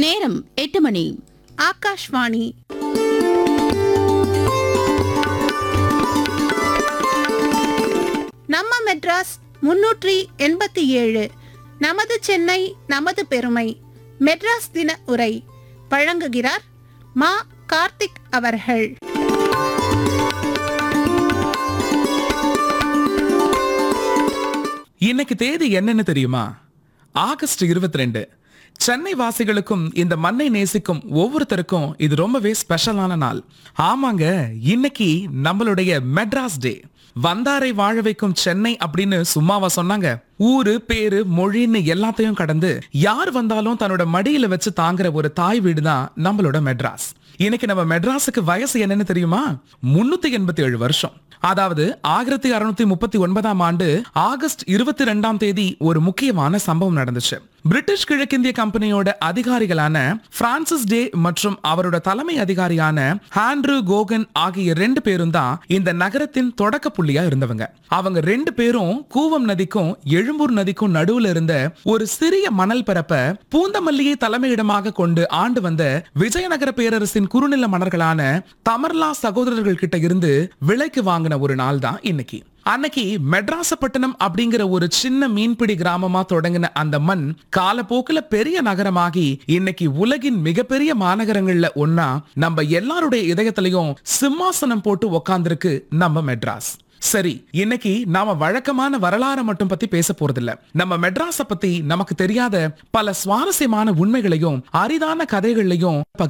நேரம் 8 மணி. ஆகாஷ்வாணி. நம்ம மெட்ராஸ் 387. நமது சென்னை நமது பெருமை. மெட்ராஸ் தின உரை வழங்குகிறார் மா. கார்த்திக் அவர்கள். இன்னைக்கு தேதி என்னன்னு தெரியுமா? ஆகஸ்ட் 22. சென்னை வாசிகளுக்கும் இந்த மண்ணை நேசிக்கும் ஒவ்வொருத்தருக்கும் இது ரொம்பவே ஸ்பெஷலான நாள். ஆமாங்க, இன்னைக்கு நம்மளுடைய மெட்ராஸ் டே. வந்தாரை வாழ வைக்கும் சென்னை அப்படின்னு சும்மாவா சொன்னாங்க? ஊரு பேரு மொழின்னு எல்லாத்தையும் கடந்து யார் வந்தாலும் தன்னோட மடியில வச்சு தாங்குற ஒரு தாய் வீடு தான் நம்மளோட மெட்ராஸ். இன்னைக்கு நம்ம மெட்ராஸுக்கு வயசு என்னன்னு தெரியுமா? 387 வருஷம். அதாவது 1639 ஆண்டு ஆகஸ்ட் 22 ஒரு முக்கியமான சம்பவம் நடந்துச்சு. பிரிட்டிஷ் கிழக்கிந்திய கம்பெனியோட அதிகாரிகளான பிரான்சிஸ் டே மற்றும் அவரோட தலைமை அதிகாரியான ஆண்ட்ரூ கோகன் ஆகிய 2 பேரும் தான் இந்த நகரத்தின் தொடக்க புள்ளியா இருந்தவங்க. அவங்க 2 பேரும் கூவம் நதிக்கும் எழும்பூர் நதிக்கும் நடுவுல இருந்த ஒரு சிறிய மணல் பரப்ப பூந்தமல்லியை தலைமையிடமாக கொண்டு ஆண்டு வந்த விஜயநகர பேரரசின் குறுநில மன்னர்களான தமர்லா சகோதரர்கள் கிட்ட இருந்து விலைக்கு வாங்கின ஒரு நாள் தான் இன்னைக்கு. அன்னைக்கு மெட்ராசப்பட்டினம் அப்படிங்கிற ஒரு சின்ன மீன்பிடி கிராமமா தொடங்கின அந்த மண் காலப்போக்குல பெரிய நகரமாகி இன்னைக்கு உலகின் மிகப்பெரிய மாநகரங்கள்ல ஒன்னா நம்ம எல்லாருடைய இதயத்திலையும் சிம்மாசனம் போட்டு உக்காந்துருக்கு நம்ம மெட்ராஸ். சரி, இன்னைக்கு நாம வழக்கமான வரலாறு மட்டும் பத்தி பேச போறதில்ல. நம்ம மெட்ராஸ பத்தி நமக்கு தெரியாத பல சுவாரஸ்யமான உண்மைகளையும் அரிதான கதைகளையும்